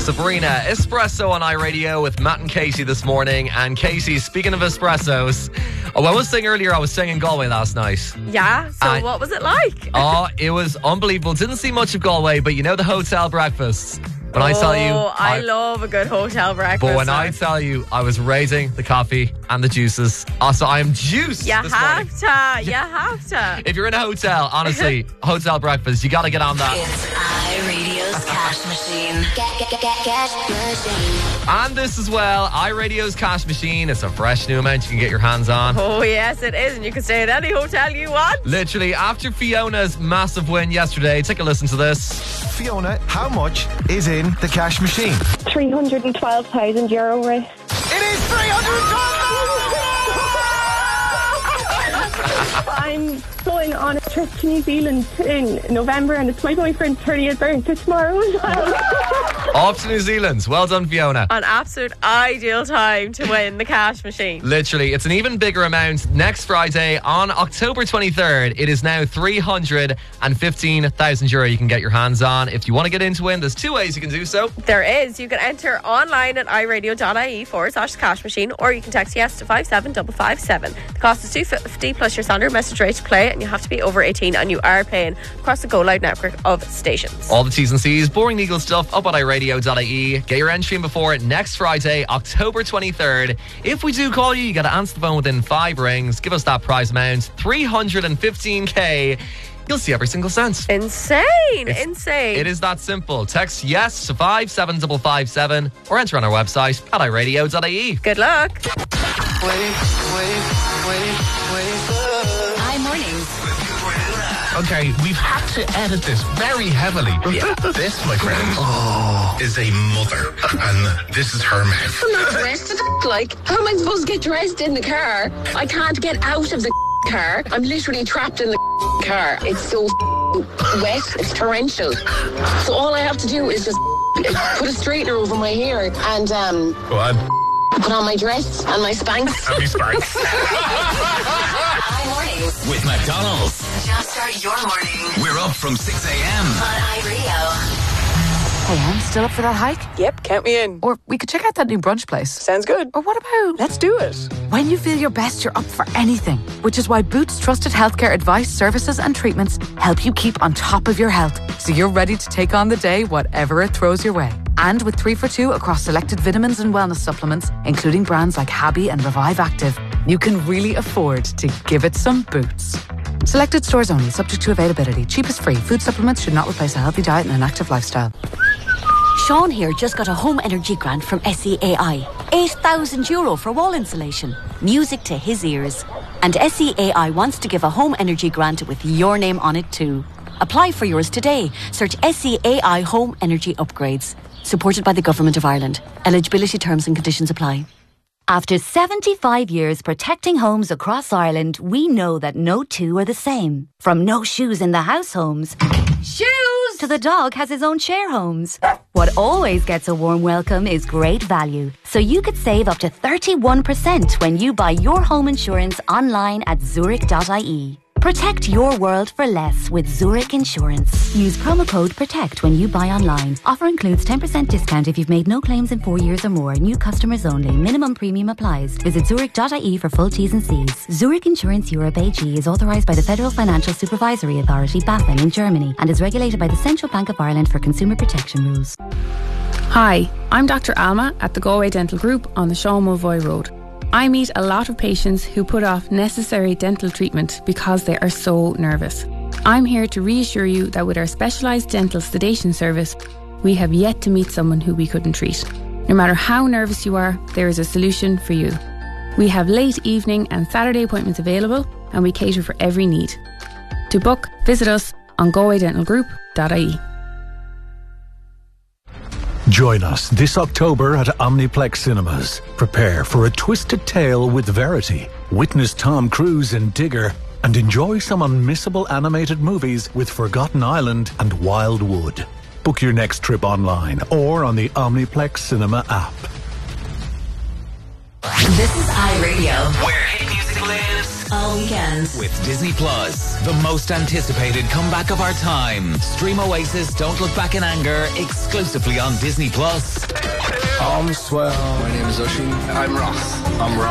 Sabrina, Espresso on iRadio with Matt and Casey this morning. And Casey, speaking of espressos, I was saying earlier I was staying in Galway last night. Yeah, so what was it like? It was unbelievable. Didn't see much of Galway, but you know the hotel breakfasts. When I tell you, I love a good hotel breakfast. But when I tell you, I was raising the coffee and the juices. So I am juiced this morning. You have to. If you're in a hotel, honestly, hotel breakfast, you got to get on that. It's iRadio's Cash Machine. Cash Machine. And this as well, iRadio's Cash Machine. It's a fresh new amount you can get your hands on. Oh, yes, it is. And you can stay at any hotel you want. Literally, after Fiona's massive win yesterday, take a listen to this. Fiona, how much is in the cash machine? €312,000, right? It is 312,000! I'm going on a trip to New Zealand in November, and it's my boyfriend's 30th birthday tomorrow as well. Off to New Zealand. Well done, Fiona. An absolute ideal time to win the cash machine. Literally, it's an even bigger amount next Friday on October 23rd. It is now €315,000 you can get your hands on. If you want to get into it, there's two ways you can do so. There is. You can enter online at iRadio.ie/cash machine, or you can text yes to 57557. The cost is $2.50 plus your standard message rate to play, and you have to be over 18, and you are playing across the Go Loud network of stations. All the T's and C's, boring legal stuff up at iRadio.ie. Get your entry in before next Friday, October 23rd. If we do call you, you got to answer the phone within 5 rings. Give us that prize amount, $315,000. You'll see every single cent. Insane. It is that simple. Text yes to 57557 or enter on our website at iRadio.ie. Good luck. iMornings. Okay, we've had to edit this very heavily. This, my friend, is a mother, and this is her mouth. I'm not dressed. Like, how am I supposed to get dressed in the car? I can't get out of the car. I'm literally trapped in the car. It's so wet. It's torrential. So all I have to do is just put a straightener over my hair and Go on. put on my dress and my Spanx. Happy Sparks. iMornings. With McDonald's. Just start your morning We're up from 6 a.m. on iRadio. Hey, Em, still up for that hike? Yep, count me in. Or we could check out that new brunch place. Sounds good. Or what about... Let's do it. When you feel your best, you're up for anything. Which is why Boots trusted healthcare advice, services and treatments help you keep on top of your health. So you're ready to take on the day, whatever it throws your way. And with 3 for 2 across selected vitamins and wellness supplements, including brands like Habby and Revive Active, you can really afford to give it some Boots. Selected stores only, subject to availability. Cheap is free. Food supplements should not replace a healthy diet and an active lifestyle. Sean here just got a home energy grant from SEAI. €8,000 for wall insulation. Music to his ears. And SEAI wants to give a home energy grant with your name on it too. Apply for yours today. Search SEAI Home Energy Upgrades. Supported by the Government of Ireland. Eligibility terms and conditions apply. After 75 years protecting homes across Ireland, we know that no two are the same. From no shoes in the house homes, shoes, to the dog has his own share homes. What always gets a warm welcome is great value. So you could save up to 31% when you buy your home insurance online at Zurich.ie. Protect your world for less with Zurich Insurance. Use promo code PROTECT when you buy online. Offer includes 10% discount if you've made no claims in 4 years or more. New customers only. Minimum premium applies. Visit Zurich.ie for full T's and C's. Zurich Insurance Europe AG is authorised by the Federal Financial Supervisory Authority, BaFin, in Germany, and is regulated by the Central Bank of Ireland for consumer protection rules. Hi, I'm Dr. Alma at the Galway Dental Group on the Sean Mulvoy Road. I meet a lot of patients who put off necessary dental treatment because they are so nervous. I'm here to reassure you that with our specialised dental sedation service, we have yet to meet someone who we couldn't treat. No matter how nervous you are, there is a solution for you. We have late evening and Saturday appointments available, and we cater for every need. To book, visit us on galwaydentalgroup.ie. Join us this October at Omniplex Cinemas. Prepare for a twisted tale with Verity. Witness Tom Cruise in Digger and enjoy some unmissable animated movies with Forgotten Island and Wildwood. Book your next trip online or on the Omniplex Cinema app. This is iRadio, where hit music lives. all weekend. With Disney Plus, the most anticipated comeback of our time. Stream Oasis Don't Look Back in Anger exclusively on Disney Plus. I'm swell. My name is Oisin. I'm Ross. I'm Ross.